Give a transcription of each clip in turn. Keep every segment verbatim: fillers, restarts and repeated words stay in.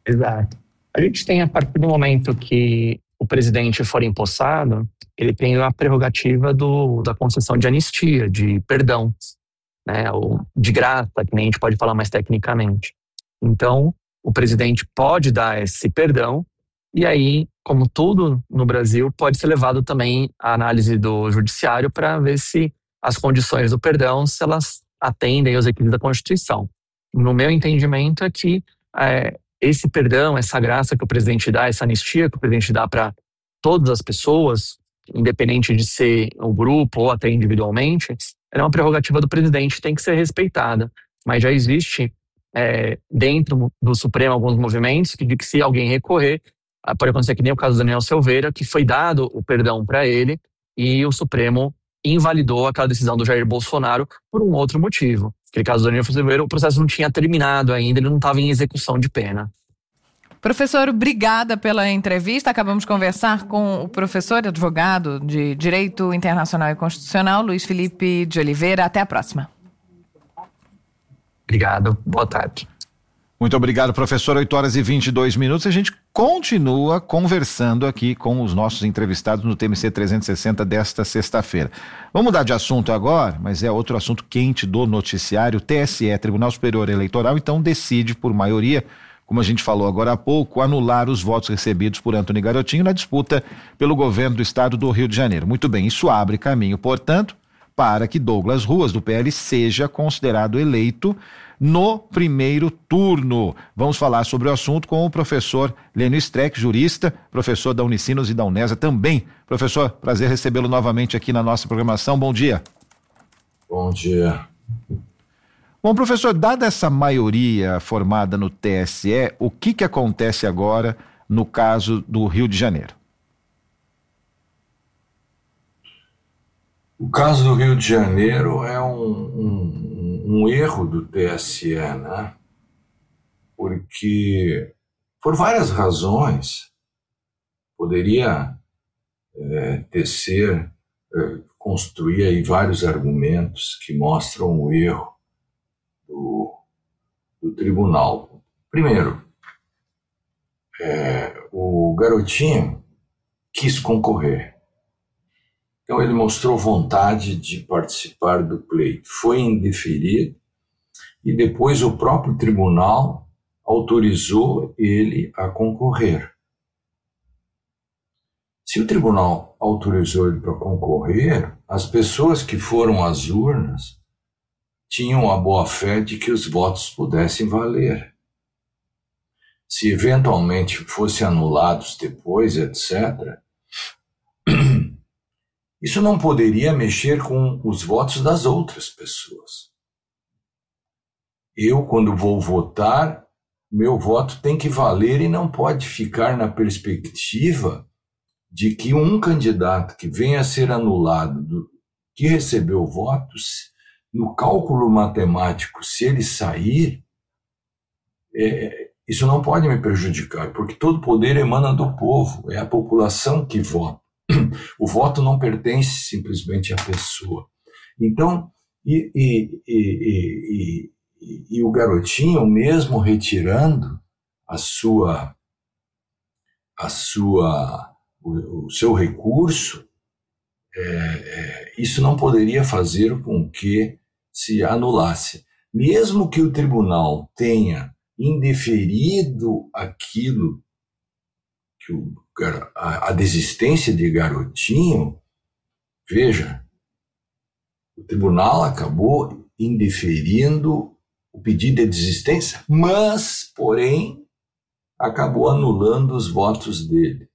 Exato. A gente tem, a partir do momento que o presidente for empossado, ele tem a prerrogativa do, da concessão de anistia, de perdão, né, ou de graça, que nem a gente pode falar mais tecnicamente. Então, o presidente pode dar esse perdão, e aí, como tudo no Brasil, pode ser levado também à análise do judiciário para ver se as condições do perdão, se elas atendem aos requisitos da Constituição. No meu entendimento é que é, esse perdão, essa graça que o presidente dá, essa anistia que o presidente dá para todas as pessoas, independente de ser o grupo ou até individualmente, é uma prerrogativa do presidente, tem que ser respeitada. Mas já existe é, dentro do Supremo alguns movimentos que de que se alguém recorrer, pode acontecer que nem o caso do Daniel Silveira, que foi dado o perdão para ele e o Supremo invalidou aquela decisão do Jair Bolsonaro por um outro motivo. Aquele caso do Daniel Silveira, o processo não tinha terminado ainda, ele não estava em execução de pena. Professor, obrigada pela entrevista. Acabamos de conversar com o professor e advogado de Direito Internacional e Constitucional, Luiz Felipe de Oliveira. Até a próxima. Obrigado. Boa tarde. Muito obrigado, professor. oito horas e vinte e dois minutos. A gente continua conversando aqui com os nossos entrevistados no T M C trezentos e sessenta desta sexta-feira. Vamos mudar de assunto agora, mas é outro assunto quente do noticiário. O T S E, Tribunal Superior Eleitoral, então decide por maioria, como a gente falou agora há pouco, anular os votos recebidos por Antony Garotinho na disputa pelo governo do estado do Rio de Janeiro. Muito bem, isso abre caminho, portanto, para que Douglas Ruas, do P L, seja considerado eleito no primeiro turno. Vamos falar sobre o assunto com o professor Lênio Streck, jurista, professor da Unicinos e da Unesa também. Professor, prazer recebê-lo novamente aqui na nossa programação. Bom dia. Bom dia. Bom, professor, dada essa maioria formada no T S E, o que que acontece agora no caso do Rio de Janeiro? O caso do Rio de Janeiro é um, um, um erro do T S E, né? Porque, por várias razões, poderia é, tecer, é, construir aí vários argumentos que mostram o erro do, do tribunal. Primeiro, é, o Garotinho quis concorrer. Então ele mostrou vontade de participar do pleito. Foi indeferido e depois o próprio tribunal autorizou ele a concorrer. Se o tribunal autorizou ele para concorrer, as pessoas que foram às urnas tinham a boa-fé de que os votos pudessem valer. Se eventualmente fossem anulados depois, etcétera, isso não poderia mexer com os votos das outras pessoas. Eu, quando vou votar, meu voto tem que valer e não pode ficar na perspectiva de que um candidato que venha a ser anulado, do, que recebeu votos, no cálculo matemático, se ele sair, é, isso não pode me prejudicar, porque todo poder emana do povo, é a população que vota. O voto não pertence simplesmente à pessoa. Então, e, e, e, e, e o Garotinho, mesmo retirando a sua, a sua, o, o seu recurso, é, é, isso não poderia fazer com que se anulasse. Mesmo que o tribunal tenha indeferido aquilo que o, a, a desistência de Garotinho, veja, o tribunal acabou indeferindo o pedido de desistência, mas, porém, acabou anulando os votos dele.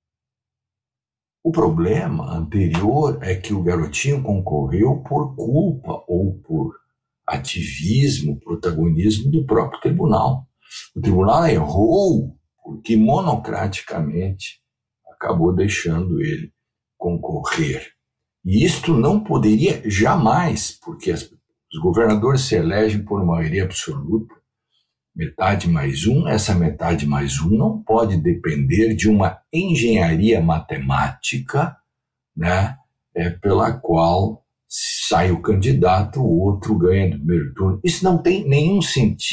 O problema anterior é que o Garotinho concorreu por culpa ou por ativismo, protagonismo do próprio tribunal. O tribunal errou porque monocraticamente acabou deixando ele concorrer. E isto não poderia jamais, porque as, os governadores se elegem por maioria absoluta, metade mais um, essa metade mais um não pode depender de uma engenharia matemática, né, é, pela qual sai o candidato, o outro ganha no primeiro turno. Isso não tem nenhum sentido.